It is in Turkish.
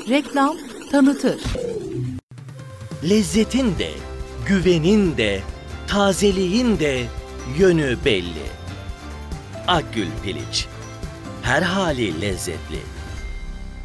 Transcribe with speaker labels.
Speaker 1: Reklam tanıtır.
Speaker 2: Lezzetin de, güvenin de, tazeliğin de yönü belli. Akgül Piliç. Her hali lezzetli.